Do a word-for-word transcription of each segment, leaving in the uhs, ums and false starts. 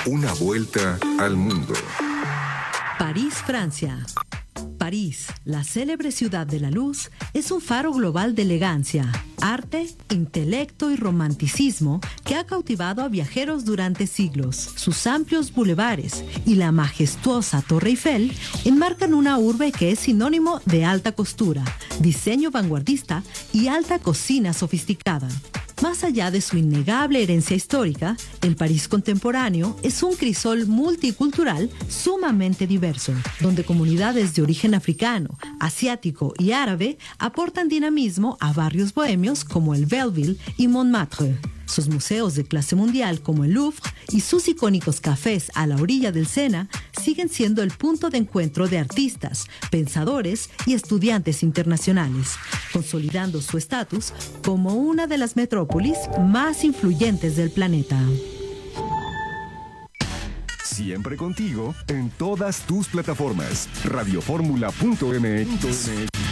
Una vuelta al mundo. París, Francia. París, la célebre ciudad de la luz, es un faro global de elegancia, arte, intelecto y romanticismo que ha cautivado a viajeros durante siglos. Sus amplios bulevares y la majestuosa Torre Eiffel enmarcan una urbe que es sinónimo de alta costura, diseño vanguardista y alta cocina sofisticada. Más allá de su innegable herencia histórica, el París contemporáneo es un crisol multicultural sumamente diverso, donde comunidades de origen africano, asiático y árabe aportan dinamismo a barrios bohemios como el Belleville y Montmartre. Sus museos de clase mundial como el Louvre y sus icónicos cafés a la orilla del Sena siguen siendo el punto de encuentro de artistas, pensadores y estudiantes internacionales, consolidando su estatus como una de las metrópolis más influyentes del planeta. Siempre contigo en todas tus plataformas. radioformula punto m x.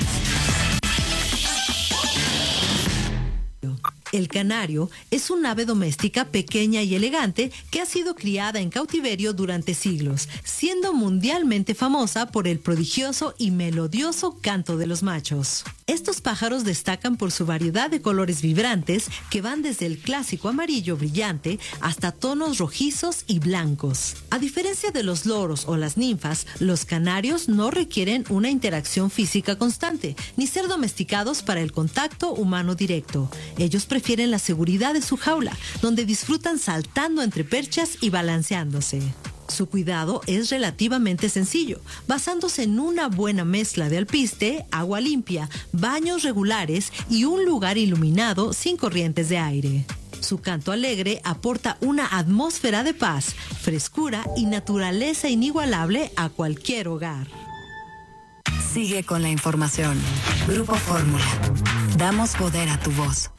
El canario es un ave doméstica pequeña y elegante que ha sido criada en cautiverio durante siglos, siendo mundialmente famosa por el prodigioso y melodioso canto de los machos. Estos pájaros destacan por su variedad de colores vibrantes que van desde el clásico amarillo brillante hasta tonos rojizos y blancos. A diferencia de los loros o las ninfas, los canarios no requieren una interacción física constante, ni ser domesticados para el contacto humano directo. Ellos prefieren la seguridad de su jaula, donde disfrutan saltando entre perchas y balanceándose. Su cuidado es relativamente sencillo, basándose en una buena mezcla de alpiste, agua limpia, baños regulares y un lugar iluminado sin corrientes de aire. Su canto alegre aporta una atmósfera de paz, frescura y naturaleza inigualable a cualquier hogar. Sigue con la información. Grupo Fórmula. Damos poder a tu voz.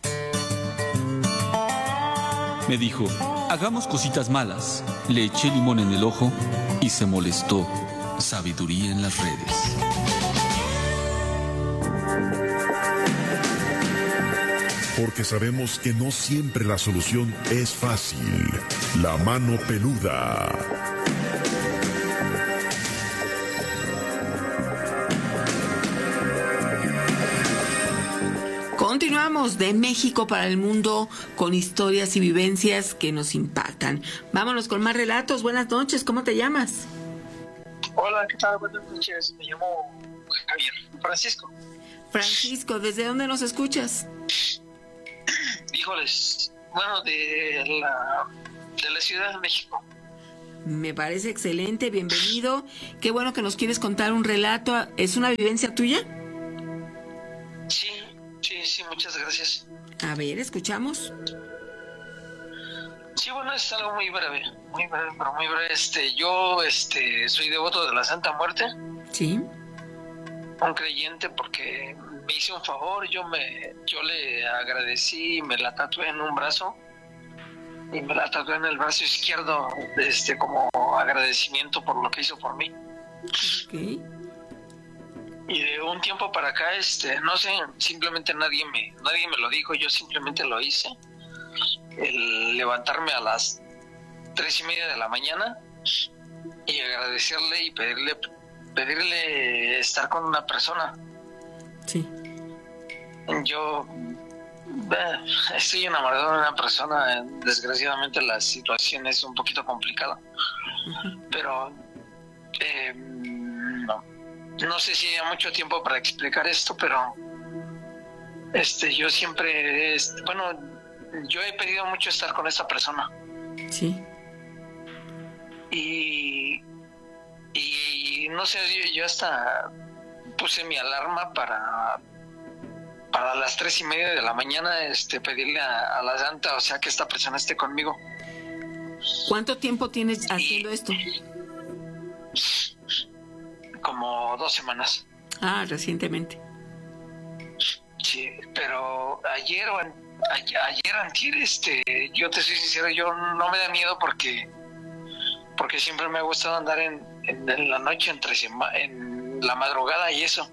Me dijo, hagamos cositas malas. Le eché limón en el ojo y se molestó. Sabiduría en las redes. Porque sabemos que no siempre la solución es fácil. La mano peluda. Continuamos de México para el mundo con historias y vivencias que nos impactan. Vámonos con más relatos. Buenas noches, ¿cómo te llamas? Hola, ¿qué tal? Buenas noches, me llamo Javier Francisco. Francisco, ¿desde dónde nos escuchas? Híjoles, bueno, de la, de la Ciudad de México. Me parece excelente, bienvenido. Qué bueno que nos quieres contar un relato. ¿Es una vivencia tuya? Sí, sí, sí, muchas gracias. A ver, escuchamos. Sí, bueno, es algo muy breve, muy breve, pero muy breve. Este, yo, este, soy devoto de la Santa Muerte. Sí. Un creyente porque me hice un favor, yo me, yo le agradecí, me la tatué en un brazo y me la tatué en el brazo izquierdo, este, como agradecimiento por lo que hizo por mí. Okay. Y de un tiempo para acá, este, no sé, simplemente nadie me, nadie me lo dijo, yo simplemente lo hice. El levantarme a las tres y media de la mañana y agradecerle y pedirle, pedirle estar con una persona. Sí. Yo eh, estoy enamorado de una persona, desgraciadamente la situación es un poquito complicada, uh-huh. pero eh, no. No sé si hay mucho tiempo para explicar esto, pero este, yo siempre, este, bueno, yo he pedido mucho estar con esta persona. Sí. Y, y no sé, yo, yo hasta puse mi alarma para, para las tres y media de la mañana, este, pedirle a, a la santa, o sea, que esta persona esté conmigo. ¿Cuánto tiempo tienes haciendo y, esto? Como dos semanas. Ah, recientemente. Sí, pero ayer o ayer, ayer antier, este, yo te soy sincero, yo no me da miedo porque porque siempre me ha gustado andar en, en, en la noche, entre sema, en la madrugada y eso.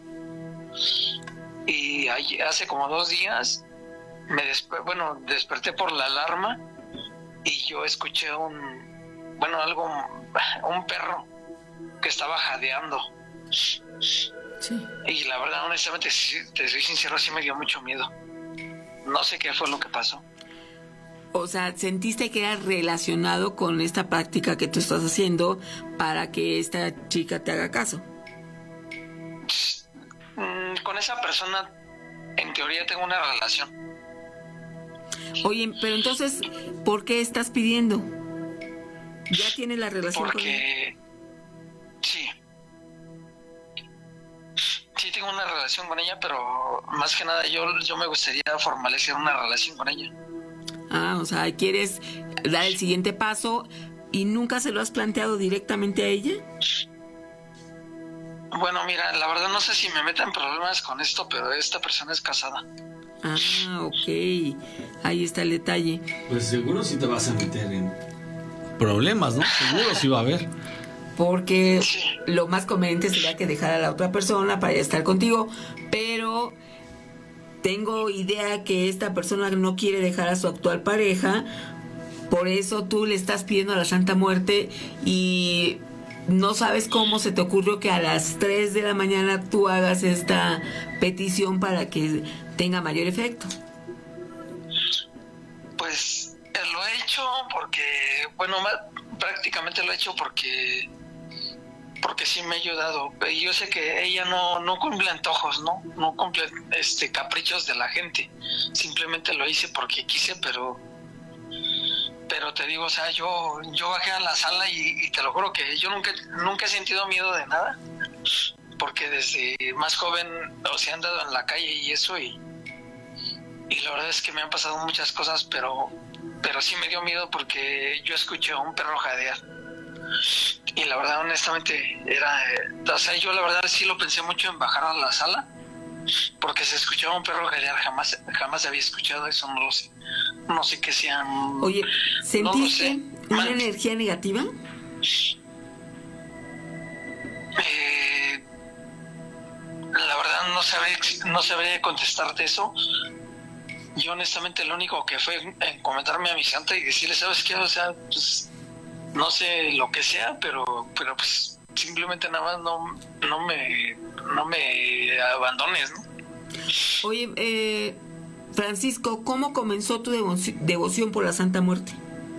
Y ayer, hace como dos días, me desper, bueno, desperté por la alarma y yo escuché un bueno, algo, un perro que estaba jadeando. Sí. Y la verdad, honestamente, si te soy sincero, sí me dio mucho miedo. No sé qué fue lo que pasó. O sea, ¿sentiste que era relacionado con esta práctica que tú estás haciendo para que esta chica te haga caso? Con esa persona, en teoría, tengo una relación. Oye, pero entonces, ¿por qué estás pidiendo? ¿Ya tienes la relación Porque... con ella? Sí. Sí tengo una relación con ella, pero más que nada yo, yo me gustaría formalizar una relación con ella. Ah, o sea, ¿quieres dar el siguiente paso y nunca se lo has planteado directamente a ella? Bueno, mira, la verdad no sé si me metan problemas con esto, pero esta persona es casada. Ah, ok. Ahí está el detalle. Pues seguro sí te vas a meter en problemas, ¿no? Seguro sí va a haber. Porque Sí. lo más conveniente sería que dejara a la otra persona para estar contigo, pero tengo idea que esta persona no quiere dejar a su actual pareja, por eso tú le estás pidiendo a la Santa Muerte y no sabes cómo se te ocurrió que a las tres de la mañana tú hagas esta petición para que tenga mayor efecto. Pues eh, lo he hecho porque, bueno, ma- prácticamente lo he hecho porque porque sí me ha ayudado. Y yo sé que ella no, no cumple antojos, ¿no? No cumple este caprichos de la gente. Simplemente lo hice porque quise, pero pero te digo, o sea, yo yo bajé a la sala y, y te lo juro que yo nunca nunca he sentido miedo de nada. Porque desde más joven, o sea, he andado en la calle y eso y y la verdad es que me han pasado muchas cosas, pero pero sí me dio miedo porque yo escuché a un perro jadear. Y la verdad, honestamente, era... Eh, o sea, yo la verdad sí lo pensé mucho en bajar a la sala, porque se escuchaba un perro jadear, jamás jamás había escuchado eso, no lo sé. No sé qué sean... Oye, ¿sentiste no lo sé. una Man, energía negativa? eh, la verdad no sabré, no sabré contestarte eso. Yo honestamente lo único que fue en comentarme a mi santa y decirle, ¿sabes qué? O sea, pues no sé lo que sea, pero pero pues simplemente nada más no no me no me abandones, ¿no? Oye, eh, Francisco, ¿cómo comenzó tu devo- devoción por la Santa Muerte?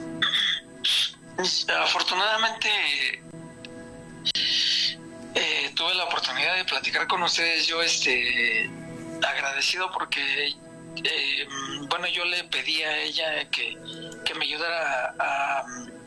Afortunadamente eh, tuve la oportunidad de platicar con ustedes. Yo este agradecido porque eh, bueno, yo le pedí a ella que, que me ayudara a,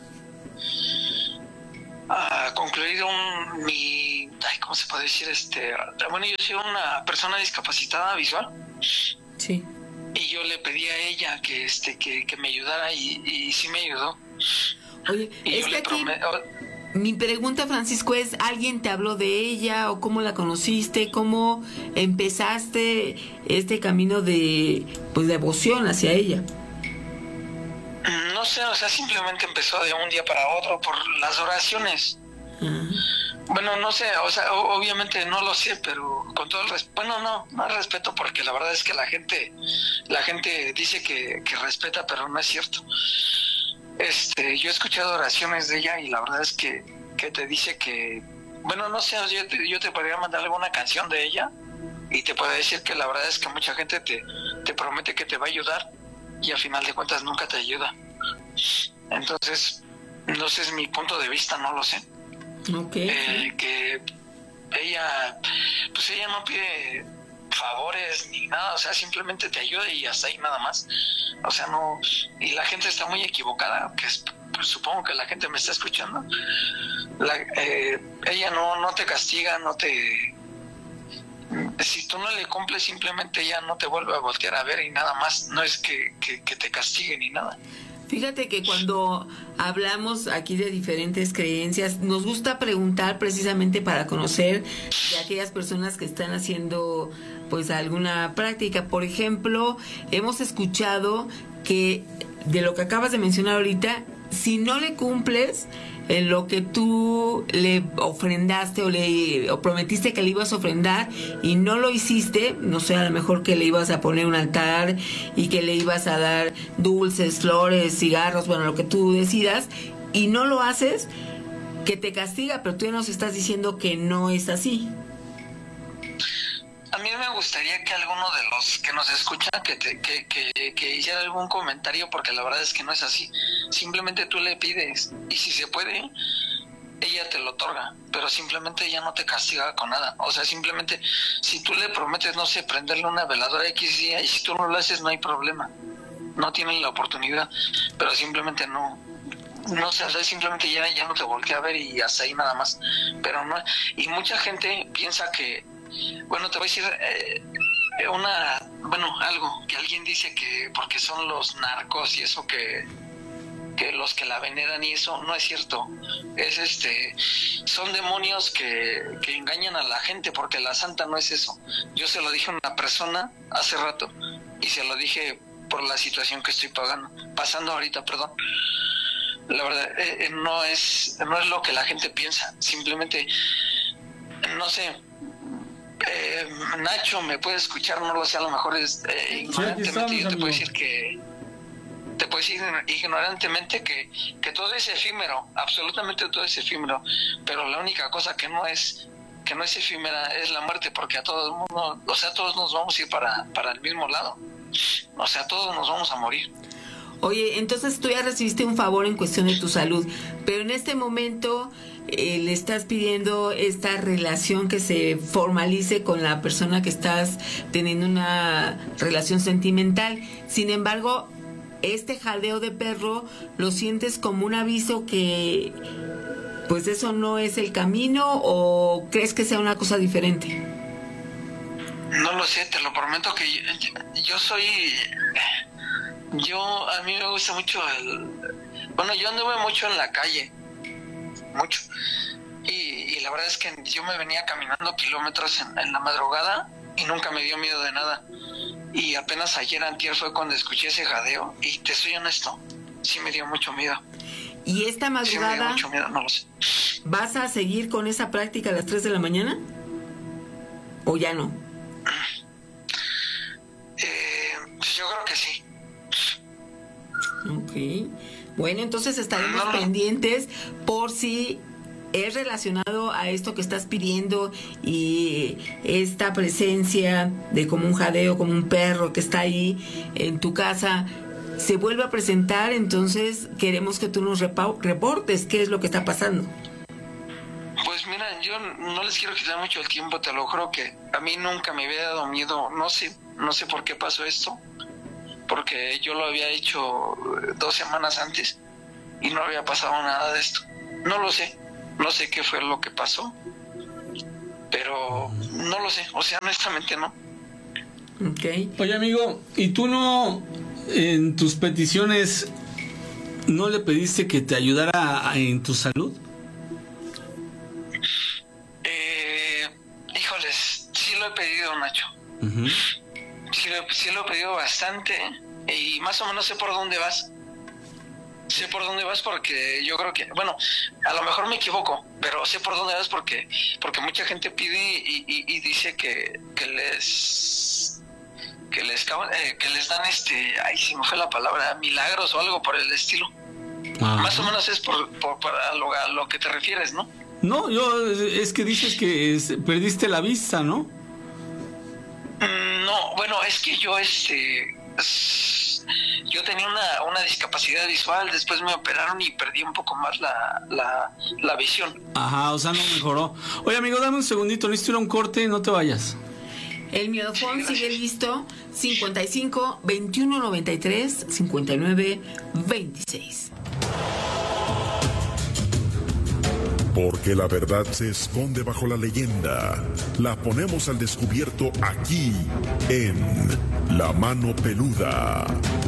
a, a concluir un mi ay, ¿cómo se puede decir? Este bueno, yo soy una persona discapacitada visual. Sí. Y yo le pedí a ella que este que, que me ayudara y, y sí me ayudó. Oye, Y es yo que le aquí prometo... mi pregunta, Francisco, es, ¿alguien te habló de ella o cómo la conociste? ¿Cómo empezaste este camino de pues devoción hacia ella? No sé, o sea, simplemente empezó de un día para otro por las oraciones. Ah. Bueno, no sé, o sea, o- obviamente no lo sé, pero con todo el respeto, bueno, no, no hay respeto porque la verdad es que la gente, la gente dice que, que respeta, pero no es cierto. Este, yo he escuchado oraciones de ella y la verdad es que, que te dice que, bueno, no sé, yo te, yo te podría mandar alguna canción de ella y te puedo decir que la verdad es que mucha gente te, te promete que te va a ayudar y al final de cuentas nunca te ayuda. Entonces, no sé, es mi punto de vista, no lo sé. Ok. Eh, que ella, pues ella no pide favores ni nada, o sea, simplemente te ayuda y hasta ahí nada más. O sea, no, y la gente está muy equivocada, que es, pues, supongo que la gente me está escuchando. La, eh, ella no, no te castiga, no te... Si tú no le cumples, simplemente ella no te vuelve a voltear a ver y nada más, no es que, que, que te castigue ni nada. Fíjate que cuando hablamos aquí de diferentes creencias, nos gusta preguntar precisamente para conocer de aquellas personas que están haciendo pues alguna práctica. Por ejemplo, hemos escuchado que de lo que acabas de mencionar ahorita, si no le cumples en lo que tú le ofrendaste o le o prometiste que le ibas a ofrendar y no lo hiciste, no sé, a lo mejor que le ibas a poner un altar y que le ibas a dar dulces, flores, cigarros, bueno, lo que tú decidas, y no lo haces, que te castiga, pero tú ya nos estás diciendo que no es así. A mí me gustaría que alguno de los que nos escuchan que, te, que, que, que hiciera algún comentario, porque la verdad es que no es así. Simplemente tú le pides y si se puede, ella te lo otorga, pero simplemente ella no te castiga con nada. O sea, simplemente si tú le prometes, no sé, prenderle una veladora X día y si tú no lo haces no hay problema, no tienen la oportunidad, pero simplemente no no sé, o sea, simplemente ya, ya no te voltea a ver y hasta ahí nada más. Pero no, y mucha gente piensa que, bueno, te voy a decir eh, una, bueno, algo que alguien dice que porque son los narcos y eso que que los que la veneran y eso no es cierto. Es este, son demonios que, que engañan a la gente, porque la santa no es eso. Yo se lo dije a una persona hace rato y se lo dije por la situación que estoy pagando, pasando ahorita, perdón. La verdad, eh, no es no es lo que la gente piensa. Simplemente, no sé, eh, Nacho me puede escuchar, no lo sé, a lo mejor es eh, ignorantemente. Yo te puedo decir que te puedo decir ignorantemente que, que todo es efímero, absolutamente todo es efímero, pero la única cosa que no es que no es efímera es la muerte, porque a todo el mundo, o sea, todos nos vamos a ir para, para el mismo lado, o sea, todos nos vamos a morir. Oye, entonces tú ya recibiste un favor en cuestión de tu salud, pero en este momento eh, le estás pidiendo esta relación que se formalice con la persona que estás teniendo una relación sentimental. Sin embargo, este jadeo de perro lo sientes como un aviso que pues eso no es el camino, ¿o crees que sea una cosa diferente? No lo sé, te lo prometo que yo, yo soy... Yo, a mí me gusta mucho el... Bueno, yo anduve mucho en la calle, mucho. Y, y la verdad es que yo me venía caminando kilómetros en, en la madrugada y nunca me dio miedo de nada. Y apenas ayer, antier, fue cuando escuché ese jadeo y te soy honesto, sí me dio mucho miedo. ¿Y esta madrugada sí me dio mucho miedo, no lo sé. vas a seguir con esa práctica a las tres de la mañana? ¿O ya no? Eh, yo creo que sí. Ok. Bueno, entonces estaremos no, no. pendientes por si es relacionado a esto que estás pidiendo y esta presencia de como un jadeo, como un perro que está ahí en tu casa se vuelve a presentar. Entonces queremos que tú nos repa- reportes qué es lo que está pasando. Pues mira, yo no les quiero quitar mucho el tiempo, te lo juro que a mí nunca me había dado miedo, no sé, no sé por qué pasó esto, porque yo lo había hecho dos semanas antes y no había pasado nada de esto. No lo sé, no sé qué fue lo que pasó, pero no lo sé, o sea, honestamente no. Okay. Oye, amigo, ¿y tú no, en tus peticiones, no le pediste que te ayudara en tu salud? Eh, híjoles, sí lo he pedido, Nacho. Uh-huh. Sí lo, sí lo he pedido bastante y más o menos sé por dónde vas. Sé por dónde vas porque yo creo que, bueno, a lo mejor me equivoco, pero sé por dónde vas porque porque mucha gente pide y, y, y dice que, que les que les eh, que les dan este, ay, se me fue la palabra, milagros o algo por el estilo. Ajá. Más o menos es por, por para lo, a lo que te refieres, ¿no? No, yo es que dices que es, perdiste la vista, ¿no? No, bueno, es que yo este yo tenía una, una discapacidad visual, después me operaron y perdí un poco más la, la, la visión. Ajá, o sea, no mejoró. Oye, amigo, dame un segundito, necesito ir a un corte, no te vayas. El miedofón sí, sigue listo, cincuenta y cinco, veintiuno noventa y tres, cincuenta y nueve, veintiséis. Porque la verdad se esconde bajo la leyenda. La ponemos al descubierto aquí, en La Mano Peluda.